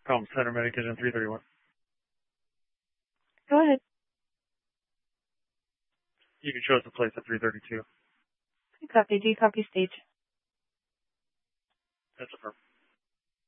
Center Medication 331. Go ahead. You can show us the place at 332. Copy. Do you copy stage? That's affirmed.